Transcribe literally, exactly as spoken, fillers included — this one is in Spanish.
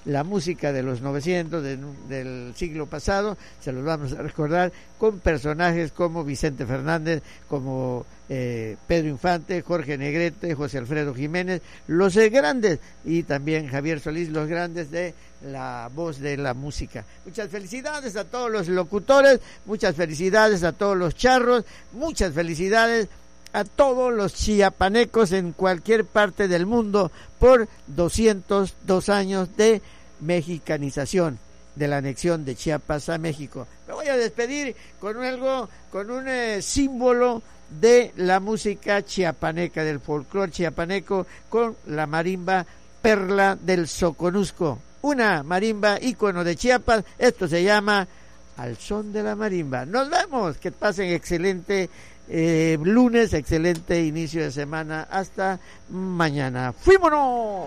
la música de los novecientos, de, del siglo pasado, se los vamos a recordar con personajes como Vicente Fernández, como eh, Pedro Infante, Jorge Negrete, José Alfredo Jiménez, los eh, grandes, y también Javier Solís, los grandes de la voz de la música. Muchas felicidades a todos los locutores, muchas felicidades a todos los charros, muchas felicidades a todos los chiapanecos en cualquier parte del mundo por doscientos dos años de mexicanización, de la anexión de Chiapas a México. Me voy a despedir con algo, con un eh, símbolo de la música chiapaneca, del folclore chiapaneco, con la marimba Perla del Soconusco, una marimba ícono de Chiapas. Esto se llama Al Son de la Marimba. Nos vemos, que pasen excelente Eh, lunes, excelente inicio de semana. Hasta mañana. ¡Fuímonos!